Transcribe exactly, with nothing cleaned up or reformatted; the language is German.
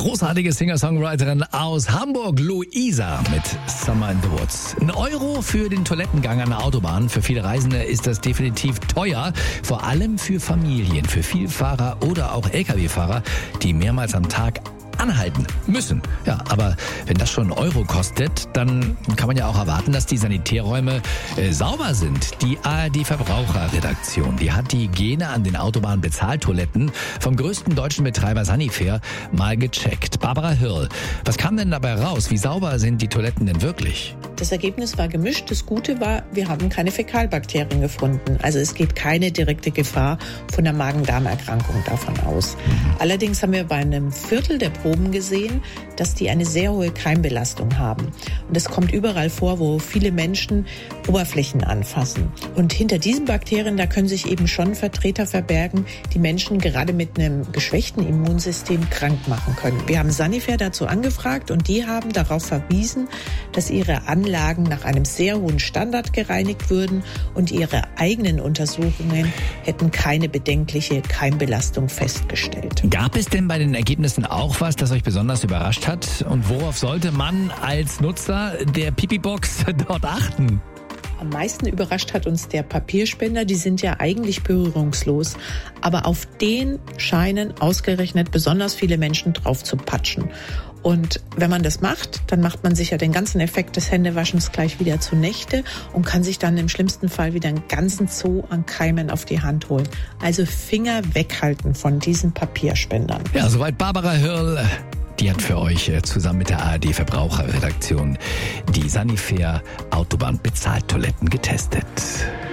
Großartige Singer-Songwriterin aus Hamburg, Luisa mit Summer in the Woods. Ein Euro für den Toilettengang an der Autobahn. Für viele Reisende ist das definitiv teuer. Vor allem für Familien, für Vielfahrer oder auch L K W-Fahrer, die mehrmals am Tag anhalten müssen. Ja, aber wenn das schon einen Euro kostet, dann kann man ja auch erwarten, dass die Sanitärräume äh, sauber sind. Die A R D-Verbraucherredaktion, die hat die Hygiene an den Autobahn-Bezahltoiletten vom größten deutschen Betreiber Sanifair mal gecheckt. Barbara Hirl, was kam denn dabei raus? Wie sauber sind die Toiletten denn wirklich? Das Ergebnis war gemischt. Das Gute war, wir haben keine Fäkalbakterien gefunden. Also es geht keine direkte Gefahr von der Magen-Darm-Erkrankung davon aus. Mhm. Allerdings haben wir bei einem Viertel der Proben gesehen, dass die eine sehr hohe Keimbelastung haben. Und das kommt überall vor, wo viele Menschen Oberflächen anfassen. Und hinter diesen Bakterien, da können sich eben schon Vertreter verbergen, die Menschen gerade mit einem geschwächten Immunsystem krank machen können. Wir haben Sanifair dazu angefragt und die haben darauf verwiesen, dass ihre Anlagen nach einem sehr hohen Standard gereinigt würden und ihre eigenen Untersuchungen hätten keine bedenkliche Keimbelastung festgestellt. Gab es denn bei den Ergebnissen auch was, das euch besonders überrascht hat? Und worauf sollte man als Nutzer der Pipi-Box dort achten? Am meisten überrascht hat uns der Papierspender. Die sind ja eigentlich berührungslos. Aber auf den scheinen ausgerechnet besonders viele Menschen drauf zu patschen. Und wenn man das macht, dann macht man sich ja den ganzen Effekt des Händewaschens gleich wieder zunichte und kann sich dann im schlimmsten Fall wieder einen ganzen Zoo an Keimen auf die Hand holen. Also Finger weghalten von diesen Papierspendern. Ja, soweit Barbara Hirl. Die hat für euch zusammen mit der A R D-Verbraucherredaktion die Sanifair Autobahn-Bezahltoiletten getestet.